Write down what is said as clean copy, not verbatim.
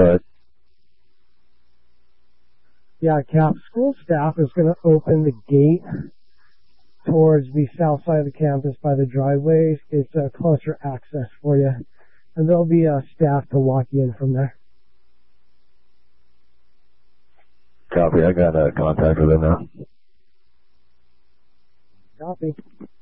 Go ahead. Yeah, Cap, school staff is going to open the gate towards the south side of the campus by the driveways. It's a closer access for you. And there'll be staff to walk you in from there. Copy. I got contact with them now. Copy.